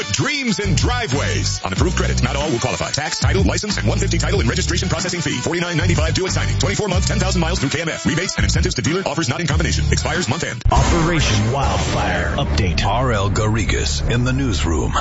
Dreams in Driveways. On approved credit, not all will qualify. Tax, title, license, and $150 title and registration processing fee. $49.95 due at signing. 24 months, 10,000 miles through KMF. Rebates and incentives to dealer. Offers not in combination. Expires month end. Operation Wildfire Update. R.L. Garrigues in the newsroom.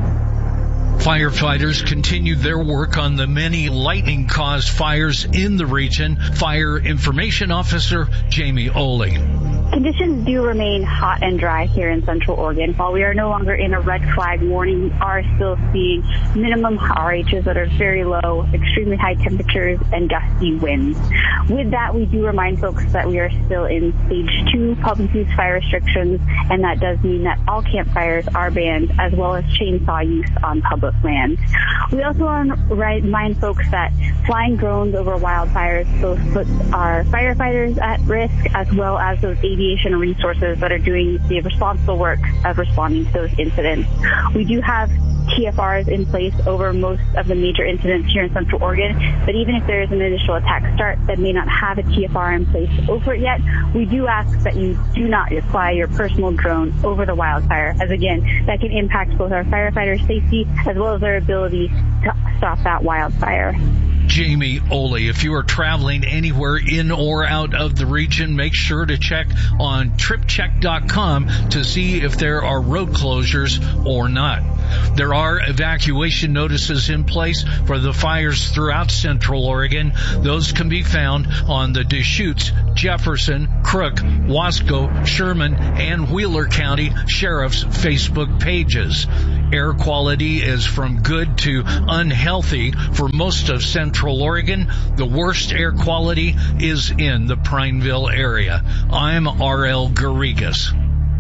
Firefighters continued their work on the many lightning-caused fires in the region. Fire Information Officer Jamie Oley. Conditions do remain hot and dry here in Central Oregon. While we are no longer in a red flag warning, we are still seeing minimum RHs that are very low, extremely high temperatures, and gusty winds. With that, we do remind folks that we are still in Stage 2 public use fire restrictions, and that does mean that all campfires are banned, as well as chainsaw use on public land. We also want to remind folks that flying drones over wildfires both puts our firefighters at risk, as well as those aviation resources that are doing the responsible work of responding to those incidents. We do have TFRs in place over most of the major incidents here in Central Oregon, but even if there is an initial attack start that may not have a TFR in place over it yet, we do ask that you do not fly your personal drone over the wildfire, as again, that can impact both our firefighters' safety as well as their ability to stop that wildfire. Jamie Oley. If you are traveling anywhere in or out of the region, make sure to check on tripcheck.com to see if there are road closures or not. There are evacuation notices in place for the fires throughout Central Oregon. Those can be found on the Deschutes, Jefferson, Crook, Wasco, Sherman, and Wheeler County Sheriff's Facebook pages. Air quality is from good to unhealthy for most of Central Oregon. The worst air quality is in the Prineville area. I'm R.L. Garrigues.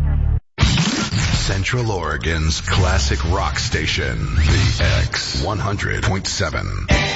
Central Oregon's classic rock station, the X 100.7.